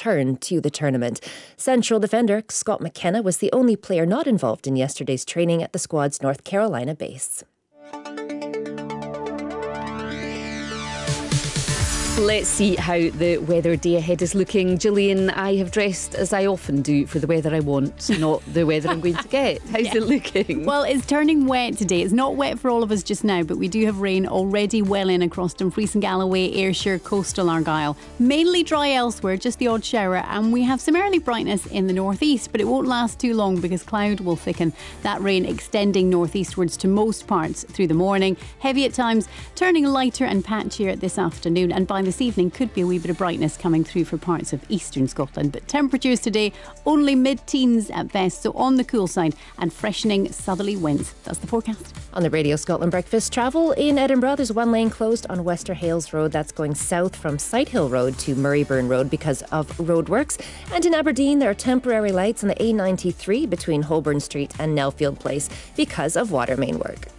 return to the tournament. Central defender Scott McKenna was the only player not involved in yesterday's training at the squad's North Carolina base. Let's see how the weather day ahead is looking. Gillian, I have dressed as I often do for the weather I want, not the weather I'm going to get. How's it looking? Well, it's turning wet today. It's not wet for all of us just now, but we do have rain already well in across Dumfries and Galloway, Ayrshire, coastal Argyll. Mainly dry elsewhere, just the odd shower, and we have some early brightness in the northeast, but it won't last too long because cloud will thicken. That rain extending northeastwards to most parts through the morning. Heavy at times, turning lighter and patchier this afternoon, and by this evening could be a wee bit of brightness coming through for parts of eastern Scotland. But temperatures today only mid-teens at best, so on the cool side, and freshening southerly winds. That's the forecast. On the Radio Scotland Breakfast, travel in Edinburgh, there's one lane closed on Wester Hales Road. That's going south from Sighthill Road to Murrayburn Road because of roadworks. And in Aberdeen, there are temporary lights on the A93 between Holborn Street and Nellfield Place because of water main work.